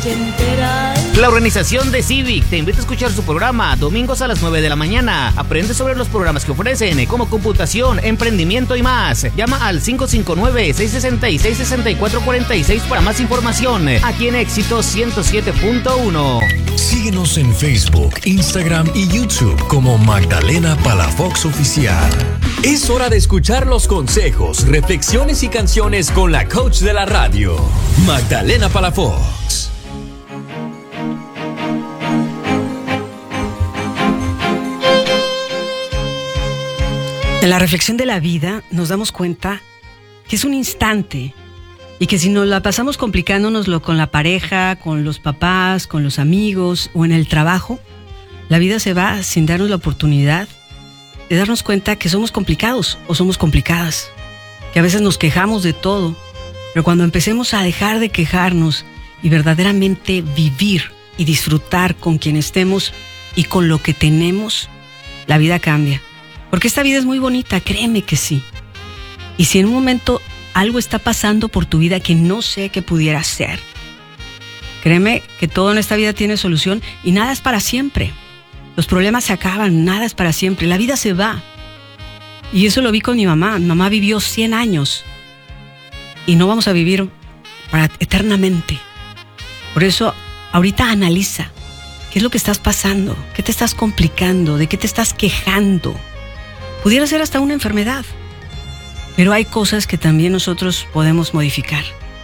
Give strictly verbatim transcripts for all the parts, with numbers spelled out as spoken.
ochentera. La organización de Civic te invita a escuchar su programa domingos a las nueve de la mañana. Aprende sobre los programas que ofrecen, como computación, emprendimiento y más. Llama al cinco cinco nueve, seis seis seis, seis cuatro cuatro seis para más información. Aquí en Éxito ciento siete punto uno. Síguenos en Facebook, Instagram y YouTube como Magdalena Palafox Oficial. Es hora de escuchar los consejos, reflexiones y canciones con la coach de la radio, Magdalena Palafox. En la reflexión de la vida nos damos cuenta que es un instante y que si nos la pasamos complicándonoslo con la pareja, con los papás, con los amigos o en el trabajo, la vida se va sin darnos la oportunidad de darnos cuenta que somos complicados o somos complicadas, que a veces nos quejamos de todo, pero cuando empecemos a dejar de quejarnos y verdaderamente vivir y disfrutar con quien estemos y con lo que tenemos, la vida cambia. Porque esta vida es muy bonita, créeme que sí. Y si en un momento algo está pasando por tu vida que no sé qué pudiera ser, créeme que todo en esta vida tiene solución y nada es para siempre. Los problemas se acaban, nada es para siempre, la vida se va. Y eso lo vi con mi mamá. Mi mamá vivió cien años y no vamos a vivir para eternamente. Por eso, ahorita analiza qué es lo que estás pasando, qué te estás complicando, de qué te estás quejando. Pudiera ser hasta una enfermedad, pero hay cosas que también nosotros podemos modificar.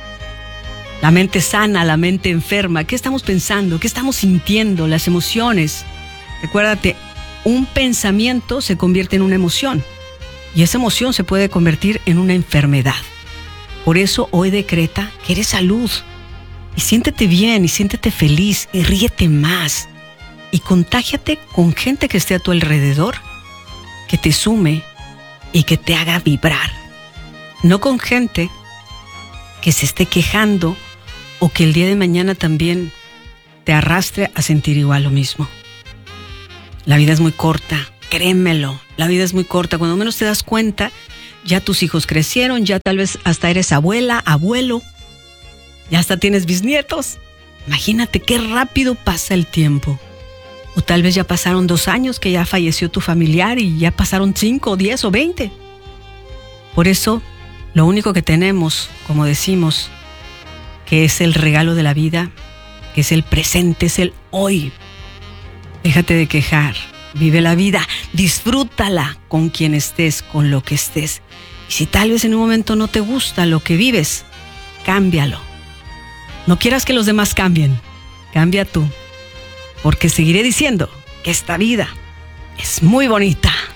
La mente sana, la mente enferma, ¿qué estamos pensando? ¿Qué estamos sintiendo? Las emociones. Recuérdate, un pensamiento se convierte en una emoción y esa emoción se puede convertir en una enfermedad. Por eso hoy decreta que eres salud y siéntete bien y siéntete feliz y ríete más y contágiate con gente que esté a tu alrededor, que te sume y que te haga vibrar. No con gente que se esté quejando o que el día de mañana también te arrastre a sentir igual lo mismo. La vida es muy corta, créemelo, la vida es muy corta. Cuando menos te das cuenta, ya tus hijos crecieron, ya tal vez hasta eres abuela, abuelo, ya hasta tienes bisnietos. Imagínate qué rápido pasa el tiempo. O tal vez ya pasaron dos años que ya falleció tu familiar y ya pasaron cinco, diez o veinte. Por eso, lo único que tenemos, como decimos, que es el regalo de la vida, que es el presente, es el hoy. Déjate de quejar, vive la vida, disfrútala con quien estés, con lo que estés. Y si tal vez en un momento no te gusta lo que vives, cámbialo. No quieras que los demás cambien, cambia tú. Porque seguiré diciendo que esta vida es muy bonita.